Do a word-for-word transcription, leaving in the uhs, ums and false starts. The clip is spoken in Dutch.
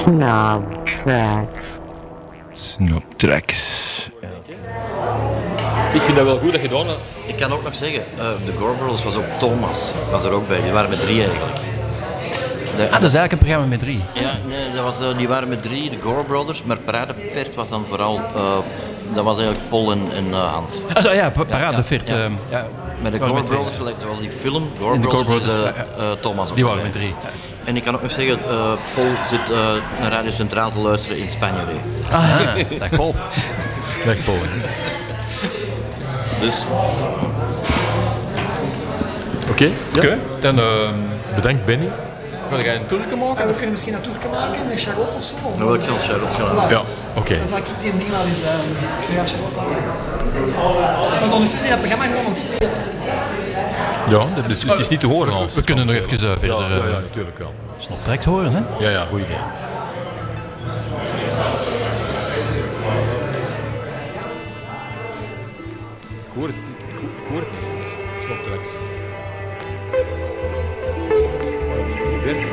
Snaptracks. Snaptracks. Ik vind dat wel goed dat gedaan. Ik kan ook nog zeggen, uh, de Gore Brothers was ook Thomas, was er ook bij. Die waren met drie eigenlijk. De, Ah, dat is eigenlijk een programma met drie. Ja, nee, dat was, uh, die waren met drie, de Gore Brothers, maar Paradevert was dan vooral, uh, dat was eigenlijk Paul en, en uh, Hans. Ah, zo, ja, Paradevert. Ja, ja. Uh, ja. Met de Gore Brothers, dat was die film, Gore de Brothers, Gore Brothers, uh, ja, ja. uh, Thomas ook. Die waren met drie. En ik kan ook nog zeggen, uh, Paul zit uh, naar Radio Centraal te luisteren in Spanje nu. Aha, dag Paul. Dag Paul. Dus... Oké, okay, ja. Okay. Dan uh, bedankt Benny. Ga jij een toerke maken? En we kunnen misschien een toerke maken met Charlotte of zo. Dan wil ik wel Charlotte gaan. Ja, oké. Okay. Dan zal ik die ding wel eens uh, met Charlotte aan. Want ondertussen is dat programma gewoon aan het spelen. Ja, dat is, het is niet te horen. We, we kunnen nog even uh, verder ja, ja, ja, uh, natuurlijk wel. Snaptracks horen, hè? Ja, ja, goed idee. Ik hoor het, ik hoor het niet. Snaptracks.